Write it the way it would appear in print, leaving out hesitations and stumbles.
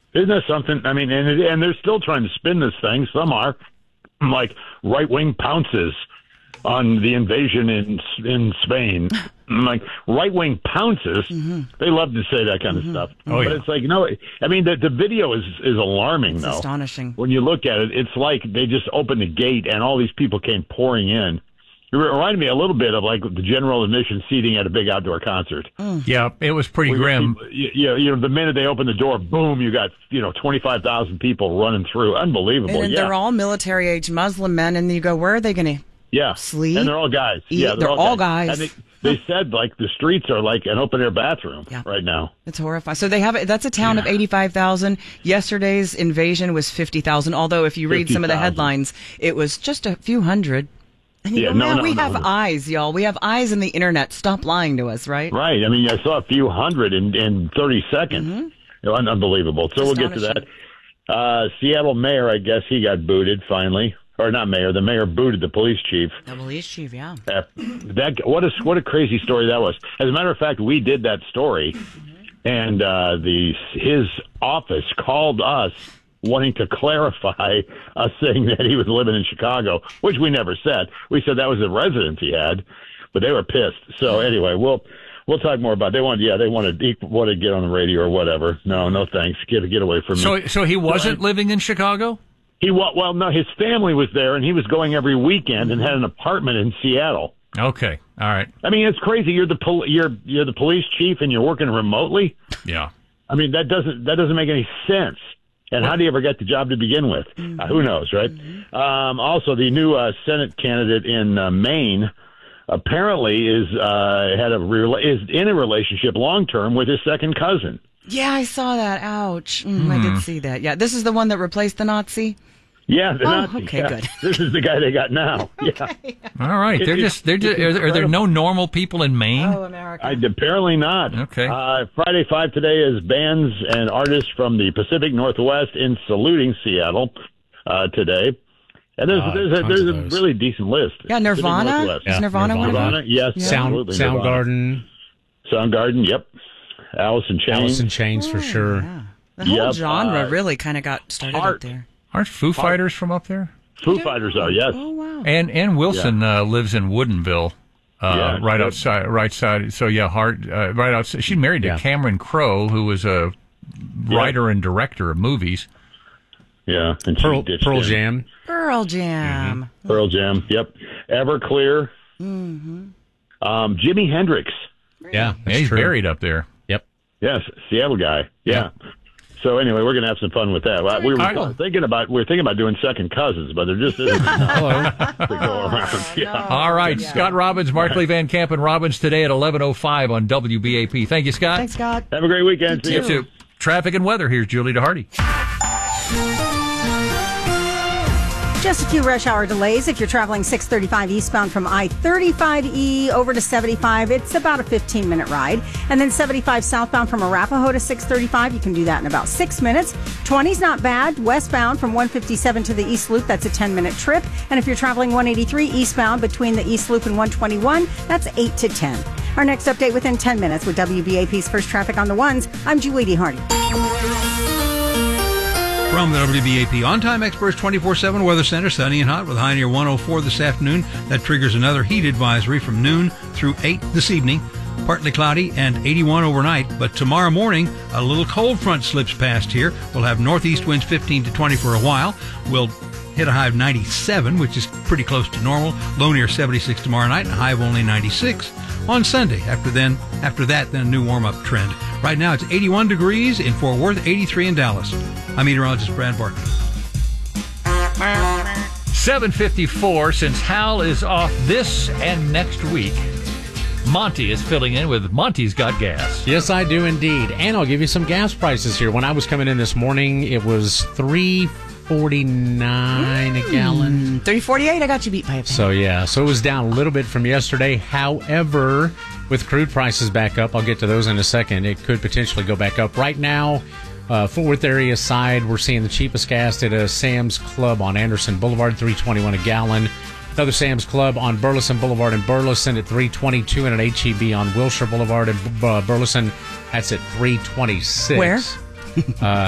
Isn't that something? I mean, and they're still trying to spin this thing. Some are, like right-wing pounces on the invasion in Spain. Like right-wing pounces. Mm-hmm. They love to say that kind of stuff. But it's like, no, I mean, the video is alarming, it's though. Astonishing. When you look at it, it's like they just opened the gate and all these people came pouring in. It reminded me a little bit of like the general admission seating at a big outdoor concert. Yeah, it was pretty grim. The minute they open the door, boom, you got 25,000 people running through. Unbelievable. And they're all military-age Muslim men, and you go, where are they going to sleep? And they're all guys. Eat? They're all guys. And they said like the streets are like an open-air bathroom right now. It's horrifying. So that's a town of 85,000. Yesterday's invasion was 50,000, although if you read some of the headlines, it was just a few hundred. And we have eyes, y'all. We have eyes in the internet. Stop lying to us, right? Right. I mean, I saw a few hundred in 30 seconds. Unbelievable. So we'll get to that. Seattle mayor, I guess he got booted finally. Or not mayor. The mayor booted the police chief. The police chief, yeah. What a crazy story that was. As a matter of fact, we did that story, and his office called us wanting to clarify us saying that he was living in Chicago, which we never said. We said that was a residence he had, but they were pissed. So anyway, we'll talk more about it. They want to get on the radio or whatever. No thanks. Get away from me. So he wasn't living in Chicago? No, his family was there, and he was going every weekend and had an apartment in Seattle. Okay, all right. I mean, it's crazy. You're the police chief, and you're working remotely. Yeah. I mean, that doesn't make any sense. And how do you ever get the job to begin with? Who knows, right? Also, the new Senate candidate in Maine apparently is in a relationship long term with his second cousin. Yeah, I saw that. Ouch! I did see that. Yeah, this is the one that replaced the Nazi. Yeah, the Nazi. Okay, good. This is the guy they got now. Yeah. All right. Are there no normal people in Maine? Oh, America. Apparently not. Okay. Friday 5 today is bands and artists from the Pacific Northwest in saluting Seattle today. And there's a really decent list. Yeah, Nirvana. Is Nirvana one of them? Nirvana, yes. Yeah. Absolutely. Soundgarden. Soundgarden, yep. Alice in Chains. Alice in Chains for sure. Yeah. The whole genre really kind of got started up there. Aren't Foo Fighters from up there? Foo Fighters are, yes. Oh, wow. And Wilson lives in Woodinville, outside. So, Hart, right outside. She's married to Cameron Crowe, who was a writer and director of movies. Yeah. And Pearl Jam. Pearl Jam. Mm-hmm. Pearl Jam, yep. Everclear. Mm-hmm. Jimi Hendrix. Yeah, he's buried up there. Yep. Yes, Seattle guy. Yeah. So anyway, we're going to have some fun with that. We were thinking about doing second cousins, but there just isn't enough to go around. Yeah. All right, Scott Robbins, Markley, Van Camp, and Robbins today at 11:05 on WBAP. Thank you, Scott. Thanks, Scott. Have a great weekend. You too. Traffic and weather. Here's Julie DeHardy. Just a few rush hour delays if you're traveling 635 eastbound from I-35E over to 75. It's about a 15-minute ride. And then 75 southbound from Arapahoe to 635. You can do that in about 6 minutes. 20's not bad. Westbound from 157 to the East Loop, that's a 10-minute trip. And if you're traveling 183 eastbound between the East Loop and 121, that's 8 to 10. Our next update within 10 minutes with WBAP's First Traffic on the Ones. I'm Julie DeHardy. From the WBAP On-Time Experts 24/7 Weather Center, sunny and hot with a high near 104 this afternoon. That triggers another heat advisory from noon through 8 this evening. Partly cloudy and 81 overnight, but tomorrow morning, a little cold front slips past here. We'll have northeast winds 15 to 20 for a while. We'll hit a high of 97, which is pretty close to normal. Low near 76 tomorrow night and a high of only 96 on Sunday. After that, a new warm-up trend. Right now, it's 81 degrees in Fort Worth, 83 in Dallas. I'm meteorologist Brad Barkley. 7:54. Since Hal is off this and next week, Monty is filling in with Monty's Got Gas. Yes, I do indeed. And I'll give you some gas prices here. When I was coming in this morning, it was $3.49 a gallon. $3.48. I got you beat by a penny. So it was down a little bit from yesterday. However, with crude prices back up, I'll get to those in a second, it could potentially go back up. Right now, Fort Worth area side, we're seeing the cheapest gas at a Sam's Club on Anderson Boulevard, $3.21 a gallon. Another Sam's Club on Burleson Boulevard in Burleson at $3.22, and an H-E-B on Wilshire Boulevard in Burleson, that's at $3.26. Where?